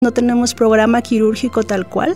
No tenemos programa quirúrgico tal cual,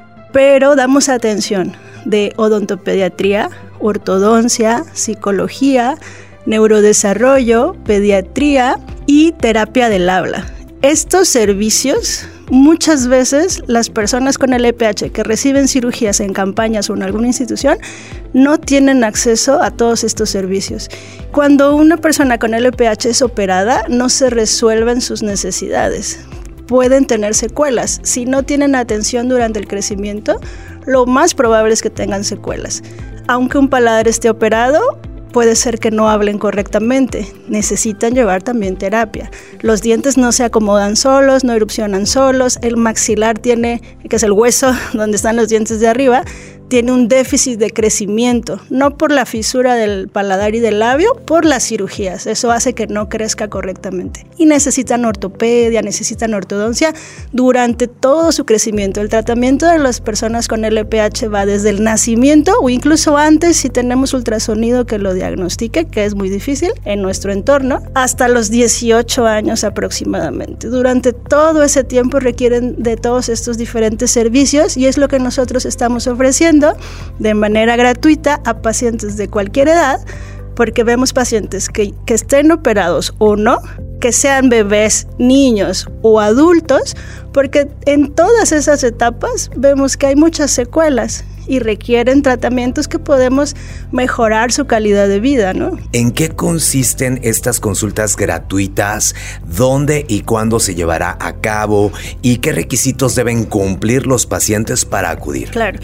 pero damos atención de odontopediatría, ortodoncia, psicología, neurodesarrollo, pediatría y terapia del habla. Estos servicios, muchas veces las personas con LPH que reciben cirugías en campañas o en alguna institución no tienen acceso a todos estos servicios. Cuando una persona con LPH es operada, no se resuelven sus necesidades. Pueden tener secuelas. Si no tienen atención durante el crecimiento, lo más probable es que tengan secuelas. Aunque un paladar esté operado, puede ser que no hablen correctamente. Necesitan llevar también terapia. Los dientes no se acomodan solos, no erupcionan solos. El maxilar tiene, que es el hueso donde están los dientes de arriba, tiene un déficit de crecimiento, no por la fisura del paladar y del labio, por las cirugías. Eso hace que no crezca correctamente. Y necesitan ortopedia, necesitan ortodoncia durante todo su crecimiento. El tratamiento de las personas con LPH va desde el nacimiento o incluso antes, si tenemos ultrasonido que lo diagnostique, que es muy difícil en nuestro entorno, hasta los 18 años aproximadamente. Durante todo ese tiempo requieren de todos estos diferentes servicios y es lo que nosotros estamos ofreciendo de manera gratuita a pacientes de cualquier edad, porque vemos pacientes que estén operados o no, que sean bebés, niños o adultos, porque en todas esas etapas vemos que hay muchas secuelas y requieren tratamientos que podemos mejorar su calidad de vida, ¿no? ¿En qué consisten estas consultas gratuitas? ¿Dónde y cuándo se llevará a cabo? ¿Y qué requisitos deben cumplir los pacientes para acudir? Claro.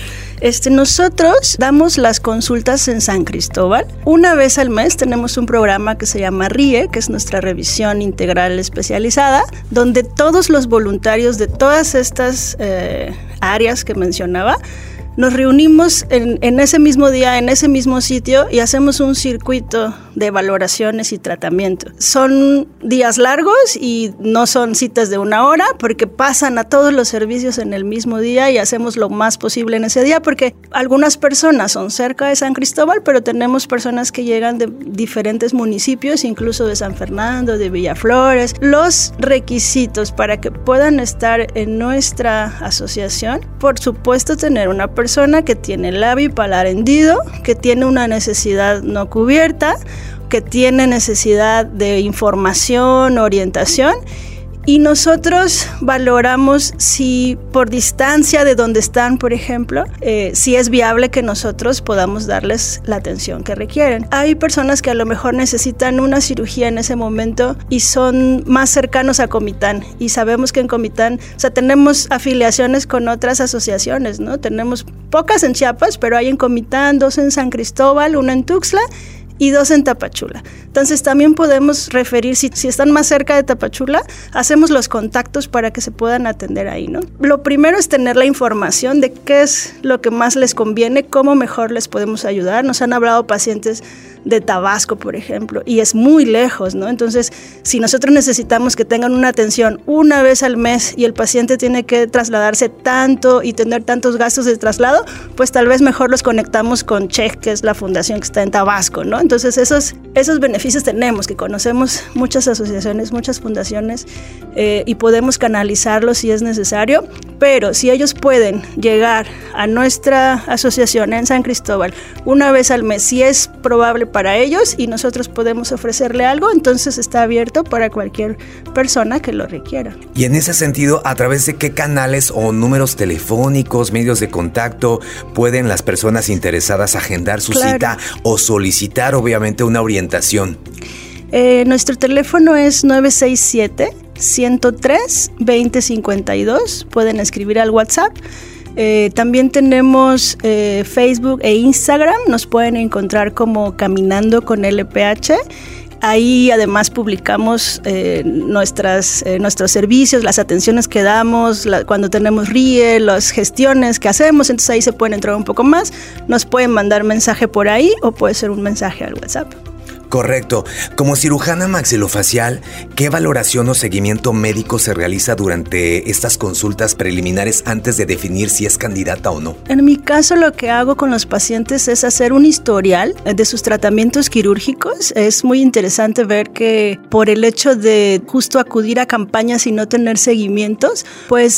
Nosotros damos las consultas en San Cristóbal. Una vez al mes tenemos un programa que se llama RIE, que es nuestra revisión integral especializada, donde todos los voluntarios de todas estas áreas que mencionaba, nos reunimos en ese mismo día, en ese mismo sitio y hacemos un circuito de valoraciones y tratamiento. Son días largos y no son citas de 1 hora porque pasan a todos los servicios en el mismo día y hacemos lo más posible en ese día porque algunas personas son cerca de San Cristóbal, pero tenemos personas que llegan de diferentes municipios, incluso de San Fernando, de Villaflores. Los requisitos para que puedan estar en nuestra asociación, por supuesto, tener una persona que tiene labio y paladar hendido, que tiene una necesidad no cubierta, que tiene necesidad de información, orientación, y nosotros valoramos si por distancia de donde están, por ejemplo, si es viable que nosotros podamos darles la atención que requieren. Hay personas que a lo mejor necesitan una cirugía en ese momento y son más cercanos a Comitán, y sabemos que en Comitán, o sea, tenemos afiliaciones con otras asociaciones, ¿no? Tenemos pocas en Chiapas, pero hay en Comitán, 2 en San Cristóbal, 1 en Tuxtla y 2 en Tapachula. Entonces también podemos referir, si están más cerca de Tapachula, hacemos los contactos para que se puedan atender ahí, ¿no? Lo primero es tener la información de qué es lo que más les conviene, cómo mejor les podemos ayudar. Nos han hablado pacientes de Tabasco, por ejemplo, y es muy lejos, ¿no? Entonces, si nosotros necesitamos que tengan una atención una vez al mes y el paciente tiene que trasladarse tanto y tener tantos gastos de traslado, pues tal vez mejor los conectamos con CHEC, que es la fundación que está en Tabasco, ¿no? Entonces, esos beneficios tenemos, que conocemos muchas asociaciones, muchas fundaciones y podemos canalizarlos si es necesario, pero si ellos pueden llegar a nuestra asociación en San Cristóbal una vez al mes, si es probable para ellos y nosotros podemos ofrecerle algo, entonces está abierto para cualquier persona que lo requiera. Y en ese sentido, ¿a través de qué canales o números telefónicos, medios de contacto pueden las personas interesadas agendar su cita o solicitar obviamente una orientación? Nuestro teléfono es 967-103-2052. Pueden escribir al WhatsApp. También tenemos Facebook e Instagram. Nos pueden encontrar como Caminando con LPH. Ahí además publicamos nuestros servicios, las atenciones que damos, cuando tenemos RIE, las gestiones que hacemos. Entonces ahí se pueden entrar un poco más. Nos pueden mandar mensaje por ahí o puede ser un mensaje al WhatsApp. Correcto. Como cirujana maxilofacial, ¿qué valoración o seguimiento médico se realiza durante estas consultas preliminares antes de definir si es candidata o no? En mi caso, lo que hago con los pacientes es hacer un historial de sus tratamientos quirúrgicos. Es muy interesante ver que por el hecho de justo acudir a campañas y no tener seguimientos, pues